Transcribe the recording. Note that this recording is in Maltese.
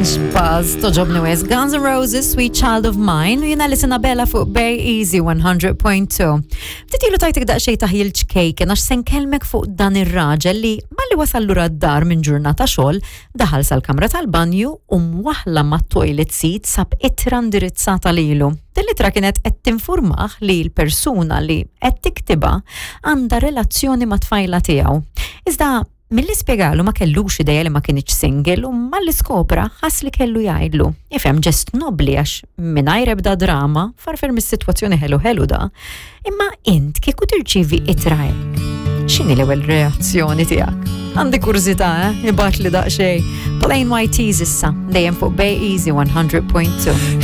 Buzz, toġobni wes Guns N' Roses, Sweet Child of Mine, u jina li Bella fuq Bay Easy 100.2. Titilu tajtek daqxej taħjil ċkejken, għax sen kelmek fuq dan ir-raġel li malli wasallu d-dar minn ġurnata xogħol, daħal sal-kamra tal-banju u mwaħla ma' toilet seat sab ittra indirizzata lilu. Dil-ittra kienet qed tinfurmaħ li l-persuna li qed tiktiba għandha relazzjoni ma' tfajla tiegħu. Iżda milli spjegalu ma kellux ideja li ma kienx single u malli skopra ħass li kellu jgħidlu. Ifhem ġest nobli għax mingħajr ebda drama farfer mis-sitwazzjoni ħelu da. Imma int kieku tirċivi itra hekk. X'inhi l-ewwel reazzjoni tiegħek? Għandi kurzità, ibgħat li daqsxejn. Plain White Tees issa, dejjem fuq Bay Easy 100.2.